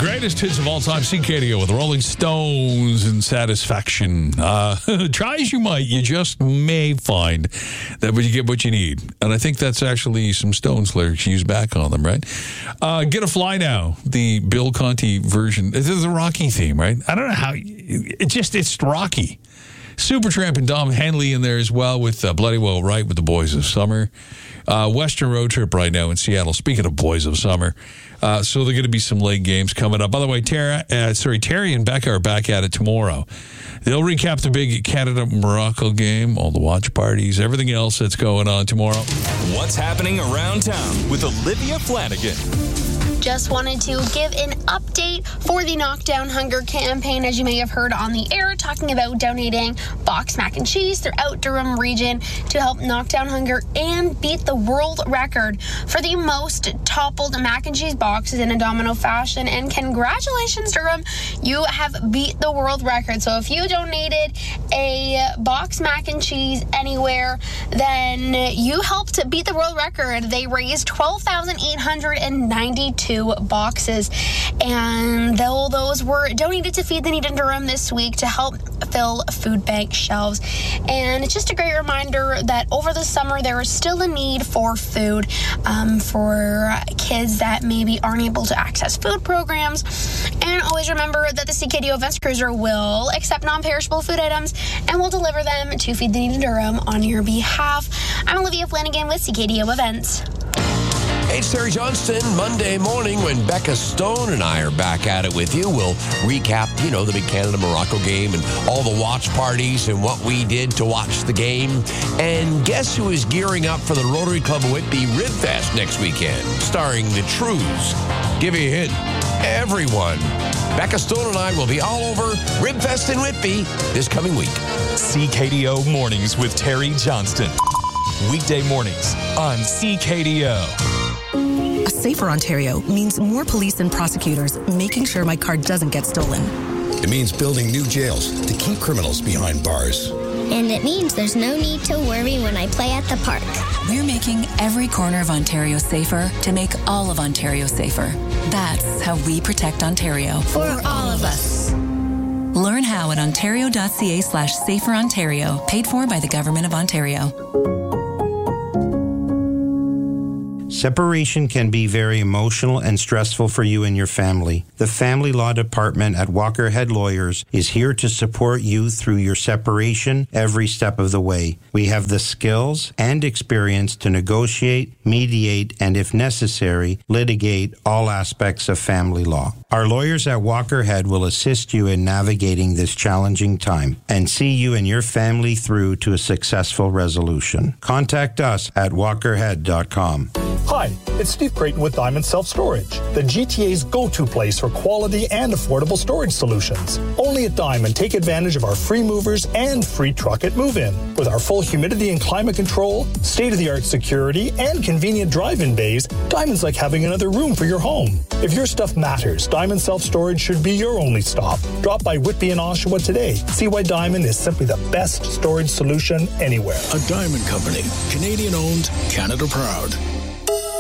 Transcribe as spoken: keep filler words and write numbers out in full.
greatest hits of all time, C K D O with Rolling Stones and Satisfaction. Uh, try as you might, you just may find that when you get what you need. And I think that's actually some Stones lyrics used back on them, right? Uh, Get a Fly Now, the Bill Conti version. This is a Rocky theme, right? I don't know how, it just, it's Rocky. Supertramp and Dom Henley in there as well with uh, Bloody Well Right with the Boys of Summer. Uh, Western Road Trip right now in Seattle. Speaking of Boys of Summer. Uh, so there are going to be some late games coming up. By the way, Tara, uh, sorry, Terry and Becca are back at it tomorrow. They'll recap the big Canada-Morocco game, all the watch parties, everything else that's going on tomorrow. What's happening around town with Olivia Flanagan. Just wanted to give an update for the Knockdown Hunger campaign, as you may have heard on the air, talking about donating boxed mac and cheese throughout Durham region to help knock down hunger and beat the world record for the most toppled mac and cheese boxes in a domino fashion. And congratulations, Durham, you have beat the world record. So if you donated a box mac and cheese anywhere, then you helped beat the world record. They raised twelve thousand eight hundred ninety-two boxes, and though those were donated to Feed the Need in Durham this week to help fill food bank shelves. And it's just a great reminder that over the summer there is still a need for food um, for kids that maybe aren't able to access food programs. And always remember that the C K D O Events Cruiser will accept non-perishable food items and will deliver them to Feed the Need in Durham on your behalf. I'm Olivia Flanagan with C K D O Events. Hey, it's Terry Johnston. Monday morning when Becca Stone and I are back at it with you, we'll recap, you know, the big Canada-Morocco game and all the watch parties and what we did to watch the game. And guess who is gearing up for the Rotary Club of Whitby Rib Fest next weekend, starring the Trues. Give you a hint. Everyone. Becca Stone and I will be all over Rib Fest in Whitby this coming week. C K D O Mornings with Terry Johnston. Weekday mornings on C K D O. A safer Ontario means more police and prosecutors making sure my car doesn't get stolen. It means building new jails to keep criminals behind bars. And it means there's no need to worry when I play at the park. We're making every corner of Ontario safer to make all of Ontario safer. That's how we protect Ontario. For all of us. Learn how at ontario.ca slash safer Ontario, paid for by the Government of Ontario. Separation can be very emotional and stressful for you and your family. The Family Law Department at Walker Head Lawyers is here to support you through your separation every step of the way. We have the skills and experience to negotiate, mediate, and if necessary, litigate all aspects of family law. Our lawyers at Walker Head will assist you in navigating this challenging time and see you and your family through to a successful resolution. Contact us at walker head dot com. Hi, it's Steve Creighton with Diamond Self Storage, the G T A's go-to place for quality and affordable storage solutions. Only at Diamond, take advantage of our free movers and free truck at move-in. With our full humidity and climate control, state-of-the-art security, and convenient drive-in bays, Diamond's like having another room for your home. If your stuff matters, Diamond Self Storage should be your only stop. Drop by Whitby and Oshawa today. See why Diamond is simply the best storage solution anywhere. A Diamond Company, Canadian-owned, Canada-proud.